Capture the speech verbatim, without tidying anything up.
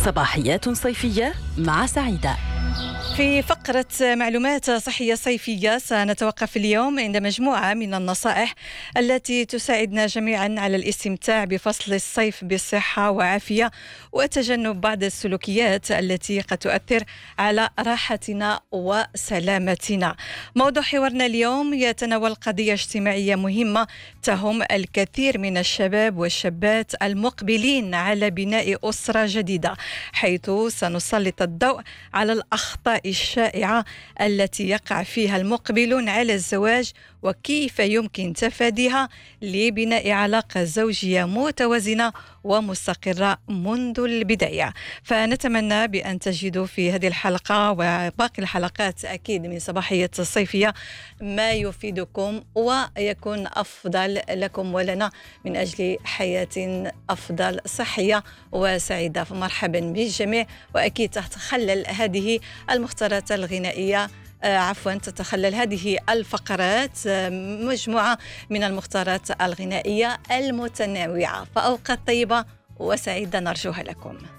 صباحيات صيفية مع سعيدة. في فقرة معلومات صحية صيفية سنتوقف اليوم عند مجموعة من النصائح التي تساعدنا جميعا على الاستمتاع بفصل الصيف بصحة وعافية وتجنب بعض السلوكيات التي قد تؤثر على راحتنا وسلامتنا. موضوع حوارنا اليوم يتناول قضية اجتماعية مهمة تهم الكثير من الشباب والشابات المقبلين على بناء أسرة جديدة، حيث سنسلط الضوء على الأخطاء الشائعة التي يقع فيها المقبلون على الزواج وكيف يمكن تفاديها لبناء علاقة زوجية متوازنة ومستقرة منذ البداية. فنتمنى بأن تجدوا في هذه الحلقة وباقي الحلقات أكيد من صباحية الصيفية ما يفيدكم ويكون أفضل لكم ولنا من أجل حياة أفضل صحية وسعيدة. فمرحبا بالجميع، وأكيد تتخلل هذه المختارات الغنائية آه عفوا تتخلل هذه الفقرات آه مجموعة من المختارات الغنائية المتنوعة. فأوقات طيبة وسعيدة نرجوها لكم.